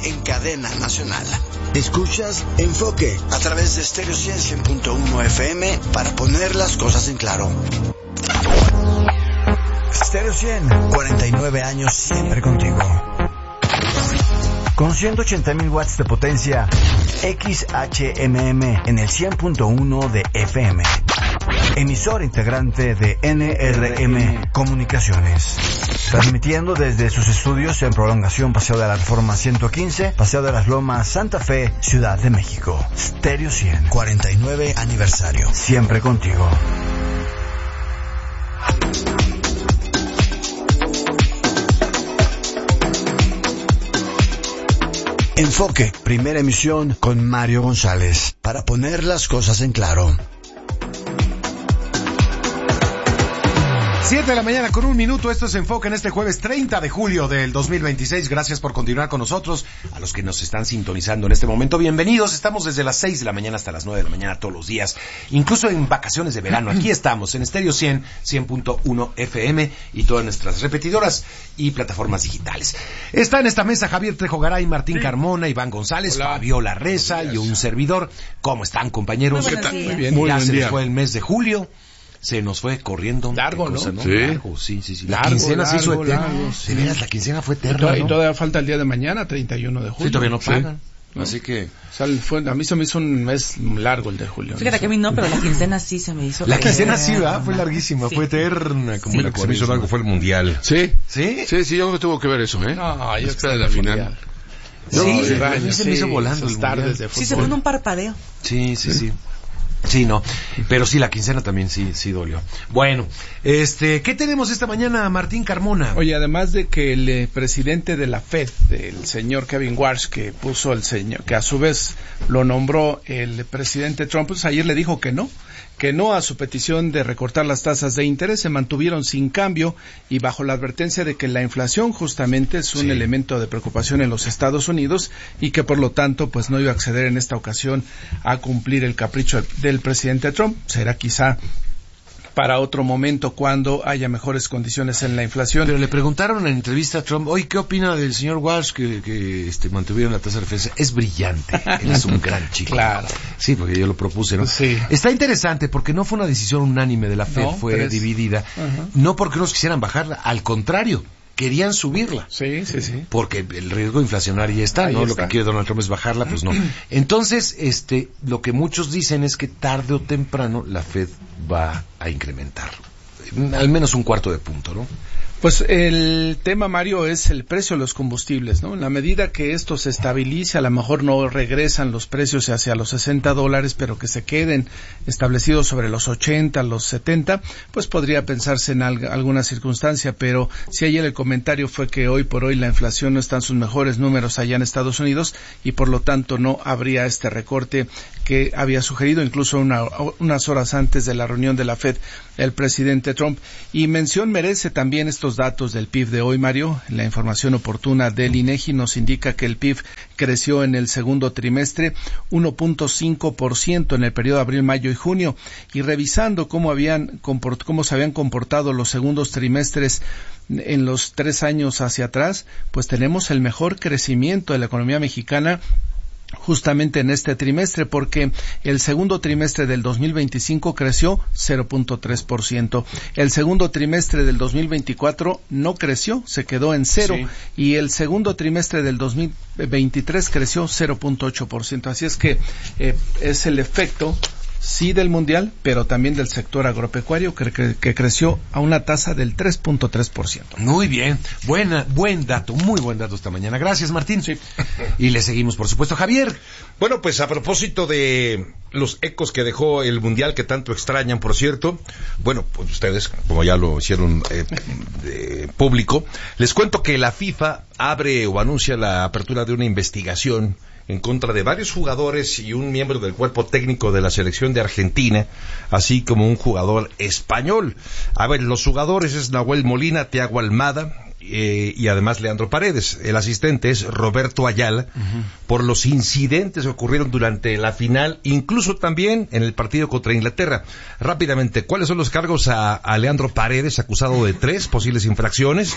en cadena nacional. Escuchas Enfoque a través de Stereo 100.1 FM para poner las cosas en claro. Stereo 100, 49 años siempre contigo. Con 180,000 watts de potencia, XHMM en el 100.1 de FM. Emisor integrante de NRM Comunicaciones. Transmitiendo desde sus estudios en Prolongación Paseo de la Reforma 115, Paseo de las Lomas, Santa Fe, Ciudad de México. Stereo 100, 49 aniversario. Siempre contigo. Enfoque, primera emisión con Mario González, para poner las cosas en claro. 7 de la mañana con 1 minuto, esto es Enfoque en este jueves 30 de julio del 2026. Gracias por continuar con nosotros. A los que nos están sintonizando en este momento, bienvenidos. Estamos desde las 6 de la mañana hasta las 9 de la mañana todos los días, incluso en vacaciones de verano. Aquí estamos en Stereo 100, 100.1 FM y todas nuestras repetidoras y plataformas digitales. Está en esta mesa Javier Trejo Garay, Martín Carmona, Iván González, hola, Fabiola Reza y un servidor. ¿Cómo están, compañeros? Muy buenos días. Muy bien. Ya se les fue el mes de julio. Se nos fue corriendo. Largo, cosa, ¿no? Sí. Largo, sí. La quincena se hizo eterna. Sí. De veras, la quincena fue eterna, y todavía falta el día de mañana, 31 de julio. Sí, todavía no pagan. ¿No? Así que... O sea, a mí se me hizo un mes largo el de julio. Fíjate que a mí no, pero la quincena sí se me hizo. La quincena sí, ¿verdad? Fue larguísima, sí. Fue eterna. Como lo que se me hizo largo fue el Mundial. ¿Sí? Sí, yo creo que tuvo que ver eso, ¿eh? No, yo espera de la final. Sí, a mí se me hizo volando el tardes de fútbol. Sí, se fue en un parpadeo. Sí. Sí, no, pero sí, la quincena también sí dolió. Bueno, ¿qué tenemos esta mañana, Martín Carmona? Oye, además de que el presidente de la Fed, el señor Kevin Warsh, que puso el señor, que a su vez lo nombró el presidente Trump, pues ayer le dijo que no a su petición de recortar las tasas de interés, se mantuvieron sin cambio y bajo la advertencia de que la inflación justamente es un elemento de preocupación en los Estados Unidos y que por lo tanto pues no iba a acceder en esta ocasión a cumplir el capricho del presidente Trump. Será quizá para otro momento cuando haya mejores condiciones en la inflación. Pero le preguntaron en entrevista a Trump, oye, ¿qué opina del señor Walsh que mantuvieron la tasa de referencia? Es brillante, él es un gran chico. Claro. Sí, porque yo lo propuse, ¿no? Sí. Está interesante porque no fue una decisión unánime de la Fed, fue dividida. No porque unos quisieran bajarla, al contrario, querían subirla. Sí. Porque el riesgo inflacionario ya está, ahí ¿no? Está. Lo que quiere Donald Trump es bajarla, pues no. Entonces, lo que muchos dicen es que tarde o temprano la Fed va a incrementar al menos un cuarto de punto, ¿no? Pues el tema, Mario, es el precio de los combustibles, ¿no? En la medida que esto se estabilice, a lo mejor no regresan los precios hacia los $60, pero que se queden establecidos sobre los 80, los 70, pues podría pensarse en alguna circunstancia, pero si ayer el comentario fue que hoy por hoy la inflación no está en sus mejores números allá en Estados Unidos y por lo tanto no habría este recorte que había sugerido incluso unas horas antes de la reunión de la Fed el presidente Trump. Y mención merece también estos datos del PIB de hoy, Mario. La información oportuna del INEGI nos indica que el PIB creció en el segundo trimestre 1.5% en el periodo de abril, mayo y junio. Y revisando cómo se habían comportado los segundos trimestres en los 3 años hacia atrás, pues tenemos el mejor crecimiento de la economía mexicana justamente en este trimestre, porque el segundo trimestre del 2025 creció 0.3%. El segundo trimestre del 2024 no creció, se quedó en 0, y el segundo trimestre del 2023 creció 0.8%. Así es que es el efecto sí del mundial, pero también del sector agropecuario que creció a una tasa del 3.3%. Muy bien, buen dato, muy buen dato esta mañana. Gracias, Martín. Sí. Y le seguimos, por supuesto, Javier. Bueno, pues a propósito de los ecos que dejó el mundial que tanto extrañan, por cierto, bueno, pues ustedes, como ya lo hicieron público, les cuento que la FIFA abre o anuncia la apertura de una investigación en contra de varios jugadores y un miembro del cuerpo técnico de la selección de Argentina, así como un jugador español. A ver, los jugadores es Nahuel Molina, Thiago Almada, y además Leandro Paredes. El asistente es Roberto Ayala, por los incidentes que ocurrieron durante la final, incluso también en el partido contra Inglaterra. Rápidamente, ¿cuáles son los cargos a Leandro Paredes, acusado de 3 posibles infracciones?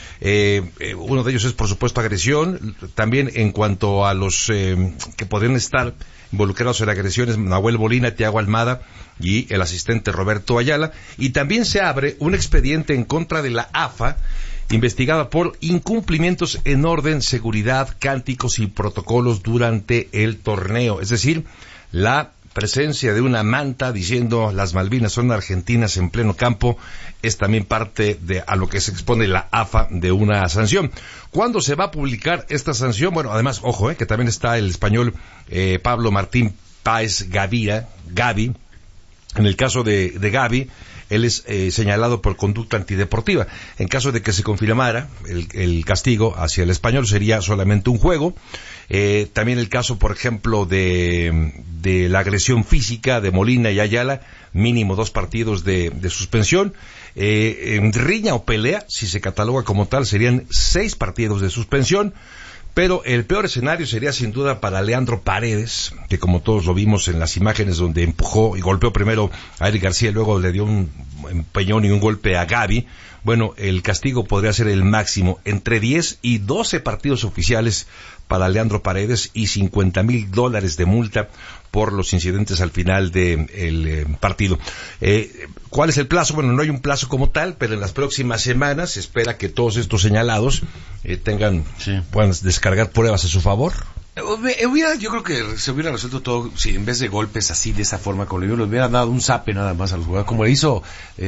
Uno de ellos es, por supuesto, agresión. También en cuanto a los que podrían estar involucrados en agresiones, Nahuel Molina, Thiago Almada y el asistente Roberto Ayala. Y también se abre un expediente en contra de la AFA, investigada por incumplimientos en orden, seguridad, cánticos y protocolos durante el torneo. Es decir, la presencia de una manta diciendo las Malvinas son argentinas en pleno campo es también parte de a lo que se expone la AFA de una sanción. ¿Cuándo se va a publicar esta sanción? Bueno, además, ojo, que también está el español Pablo Martín Páez Gavi. En el caso de Gavi, él es señalado por conducta antideportiva. En caso de que se confirmara el castigo hacia el español, sería solamente un juego. También el caso, por ejemplo, de la agresión física de Molina y Ayala, mínimo 2 partidos de suspensión. En riña o pelea, si se cataloga como tal, serían 6 partidos de suspensión. Pero el peor escenario sería sin duda para Leandro Paredes, que como todos lo vimos en las imágenes donde empujó y golpeó primero a Eric García, luego le dio un empeñón y un golpe a Gavi. Bueno, el castigo podría ser el máximo, entre 10 y 12 partidos oficiales para Leandro Paredes y $50,000 de multa por los incidentes al final del partido. ¿Cuál es el plazo? Bueno, no hay un plazo como tal, pero en las próximas semanas se espera que todos estos señalados puedan descargar pruebas a su favor. Yo creo que se hubiera resuelto todo si en vez de golpes así, de esa forma, como le hubiera dado un zape nada más a los jugadores, como le hizo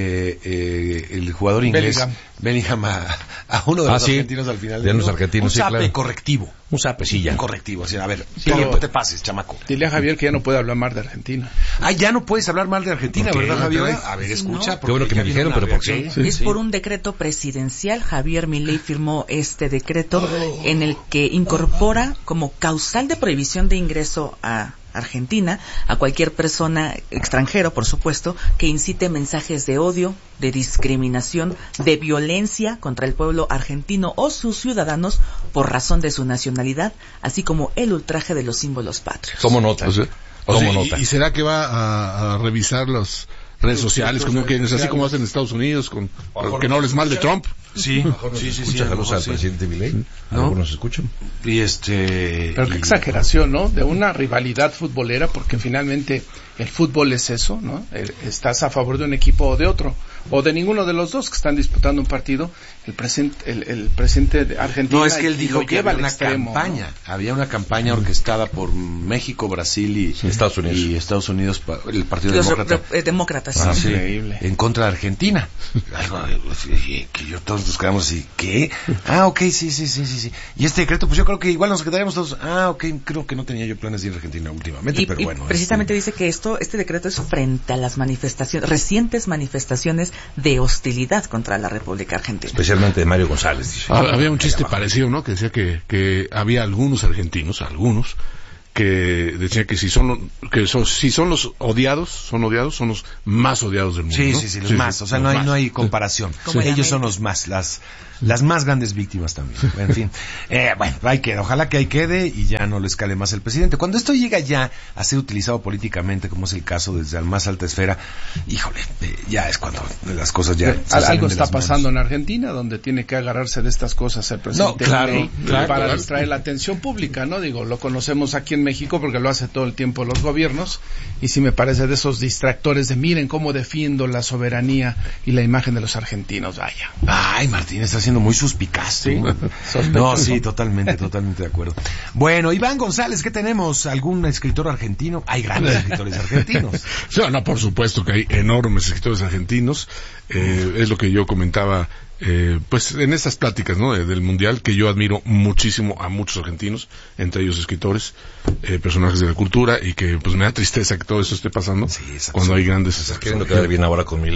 el jugador inglés Bellingham a uno de los argentinos al final. De los argentinos, un zape claro. Correctivo. Un zape, sí, ya. Un correctivo, así, a ver, Pero, no te pases, chamaco. Dile a Javier que ya no puede hablar mal de Argentina. Ya no puedes hablar mal de Argentina, ¿Por qué? ¿verdad, Javier? ¿No? A ver, escucha. No. Qué bueno que me dijeron, pero ¿por qué? Es por un decreto presidencial. Javier Milei firmó este decreto en el que incorpora como causal de prohibición de ingreso a Argentina a cualquier persona extranjero, por supuesto, que incite mensajes de odio, de discriminación, de violencia contra el pueblo argentino o sus ciudadanos por razón de su nacionalidad, así como el ultraje de los símbolos patrios. Tomo nota. Tomo nota. ¿Y será que va a revisar las redes sociales, como que es así como hacen en Estados Unidos, que no hables mal de Trump? Sí. Escúchalos al presidente Milei. ¿No? Algunos escuchan. Pero qué exageración, ¿no? De una rivalidad futbolera, porque finalmente el fútbol es eso, ¿no? Estás a favor de un equipo o de otro, o de ninguno de los dos que están disputando un partido. El presidente de Argentina. No, es que él dijo que lleva había una extremo, campaña, ¿no? Había una campaña orquestada por México, Brasil y Estados Unidos, el Partido Los Demócrata. demócratas. Sí, Increíble. en contra de Argentina. Que yo todos nos quedamos así, ¿qué? Ok, sí. Y este decreto, pues yo creo que igual nos quedaríamos todos, ok, creo que no tenía yo planes de ir a Argentina últimamente, pero bueno. Precisamente dice que este decreto es frente a las recientes manifestaciones de hostilidad contra la República Argentina. Especialmente de Mario González. Dice. Había un chiste parecido, ¿no? Que decía que había algunos argentinos, que decían que si son los odiados, son los más odiados del mundo. Sí, ¿no? los más. O sea, no hay comparación. Como Ellos son los más, las más grandes víctimas también. En fin. Bueno, ahí queda. Ojalá que ahí quede y ya no le escale más el presidente. Cuando esto llega ya a ser utilizado políticamente, como es el caso desde la más alta esfera, híjole, ya es cuando las cosas ya Algo está pasando en Argentina, donde tiene que agarrarse de estas cosas el presidente Milei para distraer la atención pública, ¿no? Digo, lo conocemos aquí en México porque lo hace todo el tiempo los gobiernos, y sí me parece de esos distractores de miren cómo defiendo la soberanía y la imagen de los argentinos. Vaya. Ay, Martín, está siendo muy suspicaz. ¿Sí? No, sí, totalmente de acuerdo. Bueno, Iván González, ¿qué tenemos? ¿Algún escritor argentino? Hay grandes escritores argentinos. No, por supuesto que hay enormes escritores argentinos. Es lo que yo comentaba pues en estas pláticas, ¿no? Del mundial, que yo admiro muchísimo a muchos argentinos, entre ellos escritores, personajes de la cultura, y que pues me da tristeza que todo eso esté pasando, cuando hay grandes queriendo quedar bien ahora con Milei.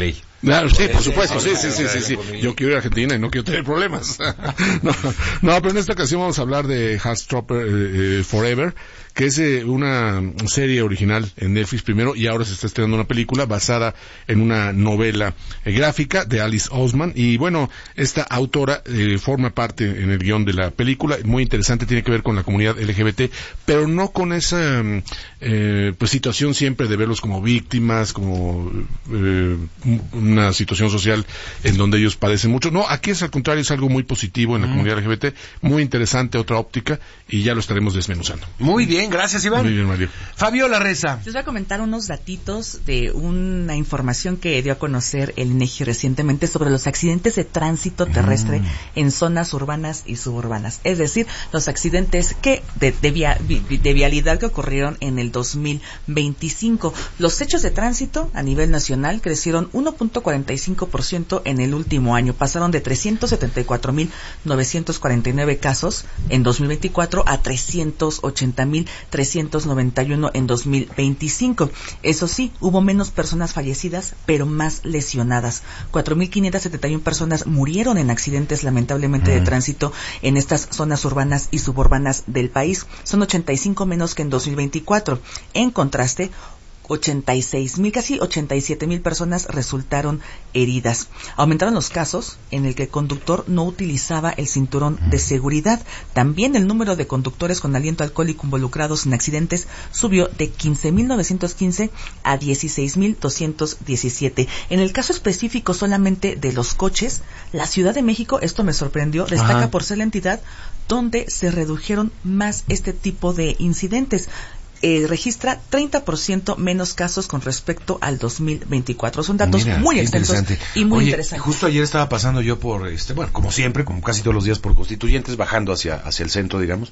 Claro, sí, por supuesto, sí. Yo quiero ir a Argentina y no quiero tener problemas. No, pero en esta ocasión vamos a hablar de Heartstopper Forever, que es una serie original en Netflix primero y ahora se está estrenando una película basada en una novela gráfica de Alice Oseman. Y bueno, esta autora forma parte en el guión de la película, muy interesante, tiene que ver con la comunidad LGBT, pero no con esa pues situación siempre de verlos como víctimas, como una situación social en donde ellos padecen mucho. No, aquí es al contrario, es algo muy positivo en la comunidad LGBT, muy interesante, otra óptica, y ya lo estaremos desmenuzando. Muy bien, gracias, Iván. Muy bien, Mario. Fabiola Reza. Les voy a comentar unos datitos de una información que dio a conocer el INEGI recientemente sobre los accidentes de tránsito terrestre en zonas urbanas y suburbanas. Es decir, los accidentes de vialidad que ocurrieron en el 2025. Los hechos de tránsito a nivel nacional crecieron 1.45% en el último año. Pasaron de 374.949 casos en 2024 a 380.391 en 2025. Eso sí, hubo menos personas fallecidas, pero más lesionadas. 4.571 personas murieron en accidentes lamentablemente de tránsito en estas zonas urbanas y suburbanas del país. Son 85 menos que en 2024. En contraste, 86.000, casi 87.000 personas resultaron heridas. Aumentaron los casos en el que el conductor no utilizaba el cinturón de seguridad. También el número de conductores con aliento alcohólico involucrados en accidentes subió de 15.915 a 16.217. En el caso específico solamente de los coches, la Ciudad de México, esto me sorprendió, destaca por ser la entidad donde se redujeron más este tipo de incidentes. Registra 30% menos casos con respecto al 2024. Son datos muy extensos y muy interesantes. Justo ayer estaba pasando yo por, como siempre, como casi todos los días por Constituyentes, bajando hacia el centro, digamos.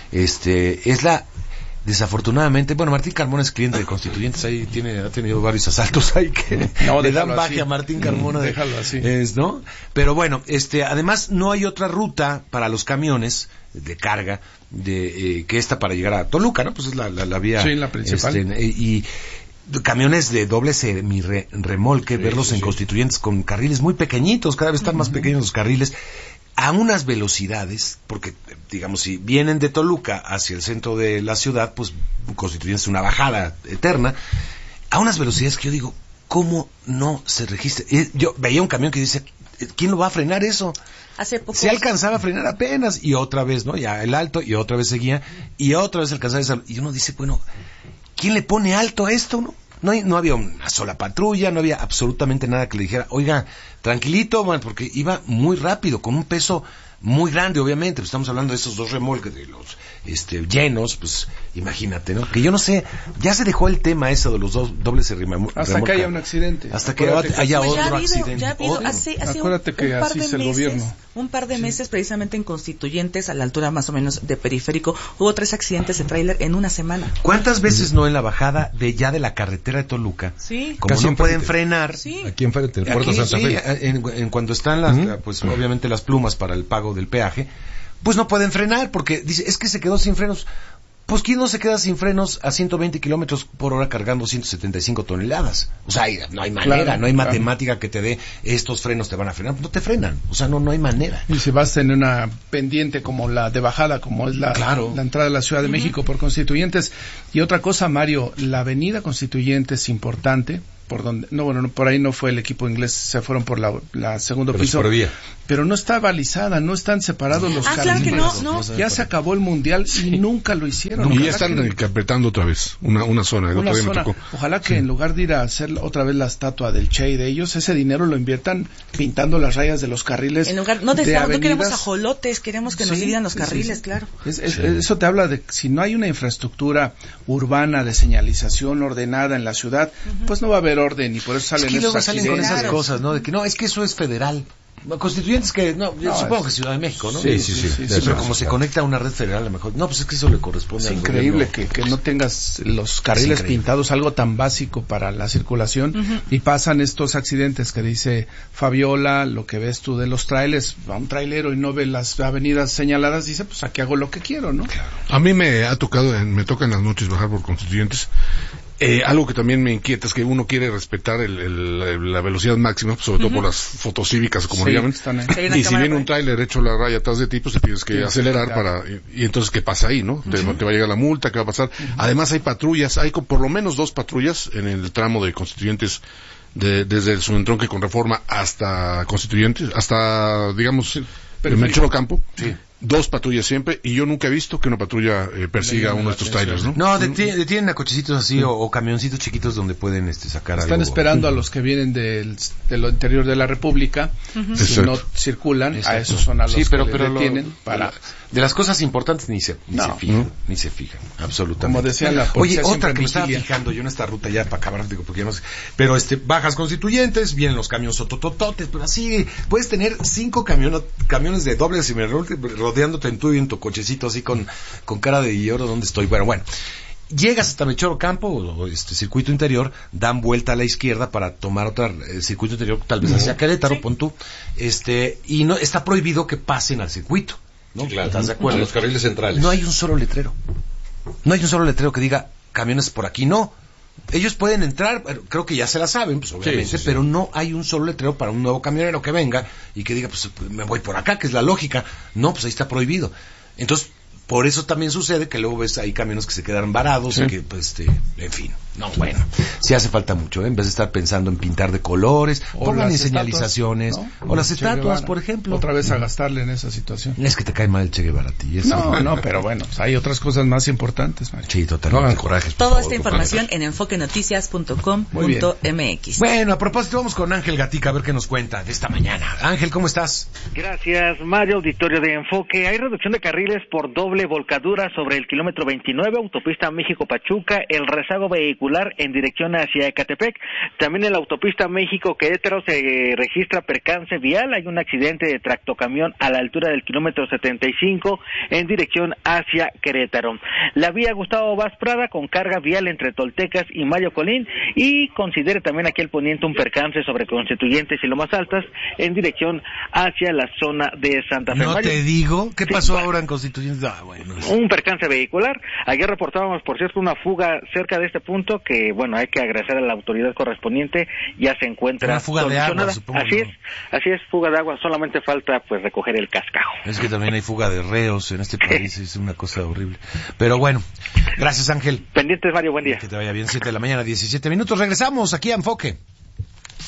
Desafortunadamente, Martín Carmona es cliente de Constituyentes, ahí ha tenido varios asaltos ahí que le dan baje a Martín Carmona. Déjalo así. ¿No? Pero bueno, además no hay otra ruta para los camiones de carga que esta para llegar a Toluca, ¿no? Pues es la vía. Sí, la principal. Y camiones de doble remolque, verlos en Constituyentes con carriles muy pequeñitos, cada vez están más pequeños los carriles, a unas velocidades, porque digamos si vienen de Toluca hacia el centro de la ciudad, pues Constituyentes es una bajada eterna, a unas velocidades que yo digo, ¿cómo no se registra? Yo veía un camión que dice, ¿quién lo va a frenar eso? Hace poco se alcanzaba a frenar apenas, y otra vez, ¿no? Ya el alto, y otra vez seguía, y otra vez alcanzaba y uno dice, ¿quién le pone alto a esto, no? No había una sola patrulla, no había absolutamente nada que le dijera, oiga, tranquilito, porque iba muy rápido, con un peso muy grande, obviamente, pues estamos hablando de esos dos remolques, de los llenos, pues imagínate, ¿no? Que yo no sé, ya se dejó el tema eso de los dobles remolques. Hasta que haya un accidente. Hasta que haya otro accidente. Ya ha habido, hace acuérdate que así es el gobierno. Un par de meses, precisamente en Constituyentes, a la altura más o menos de Periférico, hubo 3 accidentes de tráiler en una semana. ¿Cuántas veces no en la bajada de la carretera de Toluca? Sí. Como casi no pueden frenar. Sí. Aquí enfrente, el puerto Santa Fe. En cuando están obviamente las plumas para el pago del peaje, pues no pueden frenar porque dice, es que se quedó sin frenos. Pues ¿quién no se queda sin frenos a 120 kilómetros por hora cargando 175 toneladas? O sea, no hay manera, no hay matemática que te dé estos frenos te van a frenar, no te frenan, o sea, no hay manera. Y si vas en una pendiente como la de bajada, como es la entrada de la Ciudad de México por Constituyentes. Y otra cosa, Mario, la avenida Constituyentes es importante, por donde, por ahí no fue el equipo inglés, se fueron por la segundo piso, pero no está balizada, no están separados los carriles. Claro que no. Ya se acabó el mundial y nunca lo hicieron. Y ya están apretando otra vez una zona. Ojalá que en lugar de ir a hacer otra vez la estatua del Che y de ellos, ese dinero lo inviertan pintando las rayas de los carriles. En lugar, no queremos ajolotes, queremos que nos dividan los carriles, claro. Eso te habla de si no hay una infraestructura urbana de señalización ordenada en la ciudad, pues no va a haber orden y por eso salen esos accidentes. Salen con esas cosas, ¿no? De que es que eso es federal. Constituyentes que, yo supongo que Ciudad de México, ¿no? Sí, pero como se conecta a una red federal, a lo mejor, pues es que eso le corresponde al gobierno. Es increíble que no tengas los carriles pintados, algo tan básico para la circulación, y pasan estos accidentes que dice Fabiola, lo que ves tú de los trailers, va un trailero y no ve las avenidas señaladas, dice, pues aquí hago lo que quiero, ¿no? Claro. A mí me toca en las noches bajar por Constituyentes, Algo que también me inquieta es que uno quiere respetar la velocidad máxima, sobre todo por las fotocívicas, como le llaman. Y si viene un tráiler hecho la raya atrás de ti, pues te tienes que acelerar y entonces ¿qué pasa ahí, no? Te va a llegar la multa, ¿qué va a pasar? Además hay patrullas, hay por lo menos 2 patrullas en el tramo de Constituyentes, desde el subentronque con Reforma hasta Constituyentes, hasta, digamos, el Melchor Ocampo. Sí. 2 patrullas siempre, y yo nunca he visto que una patrulla persiga a uno de estos trailers, ¿no? No, detienen a cochecitos así o camioncitos chiquitos donde pueden sacar algo. Están esperando a los que vienen de lo interior de la República, si no circulan, a esos son a los que detienen para... De las cosas importantes ni se fijan, absolutamente. Como decía la policía. Oye, otra que me estaba fijando yo en esta ruta ya para acabar, porque no sé, pero bajas Constituyentes, vienen los camiones sototototes, pero así puedes tener 5 camiones de doble rodeándote en tú y en tu cochecito así con cara de ¿y ahora dónde estoy? Bueno, llegas hasta Melchor Ocampo o circuito interior, dan vuelta a la izquierda para tomar otra circuito interior, tal vez hacia Querétaro, pon tú, y no está prohibido que pasen al circuito. ¿No? Sí, claro. ¿Estás de acuerdo? En los carriles centrales. No hay un solo letrero. No hay un solo letrero que diga camiones por aquí, no. Ellos pueden entrar, creo que ya se la saben, pues obviamente, sí. Pero no hay un solo letrero para un nuevo camionero que venga y que diga, pues me voy por acá, que es la lógica. No, pues ahí está prohibido. Entonces, por eso también sucede que luego ves ahí camiones que se quedan varados y que, pues, en fin. No, bueno, sí hace falta mucho, en vez de estar pensando en pintar de colores, pongan en señalizaciones, ¿no? O las estatuas, por ejemplo. Otra vez a gastarle en esa situación. Es que te cae mal el Che Guevara a ti. No, pero bueno, pues hay otras cosas más importantes, Mario. Sí, totalmente. No hagan corajes. Toda esta información en enfoquenoticias.com.mx. Bueno, a propósito, vamos con Ángel Gatica a ver qué nos cuenta de esta mañana. Ángel, ¿cómo estás? Gracias, Mario, auditorio de Enfoque. Hay reducción de carriles por doble volcadura sobre el kilómetro 29, autopista México-Pachuca, el rezago vehicular en dirección hacia Ecatepec. También en la autopista México-Querétaro se registra percance vial. Hay un accidente de tractocamión a la altura del kilómetro 75 en dirección hacia Querétaro. La vía Gustavo Vaz Prada con carga vial entre Toltecas y Mayo Colín, y considere también aquí el poniente un percance sobre Constituyentes y Lomas Altas en dirección hacia la zona de Santa Fe. No te digo, ¿qué pasó ahora en Constituyentes? Bueno. Un percance vehicular. Ayer reportábamos, por cierto, una fuga cerca de este punto que, bueno, hay que agradecer a la autoridad correspondiente, ya se encuentra una fuga de agua, supongo. Así es, fuga de agua, solamente falta pues recoger el cascajo. Es que también hay fuga de reos en este país, es una cosa horrible. Pero bueno, gracias Ángel. Pendientes, Mario, buen día. Que te vaya bien, 7 de la mañana, 17 minutos, regresamos aquí a Enfoque.